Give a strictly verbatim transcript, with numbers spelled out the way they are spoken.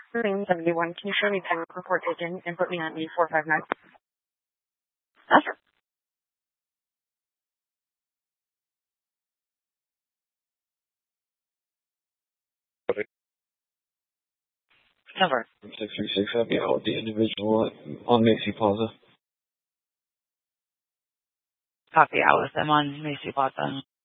Green seventy-one, can you show me pen report taken and put me on E four five nine? That's right. Cover. six three six, I'll be out with the individual on Macy Plaza. Copy out with them on Macy Plaza.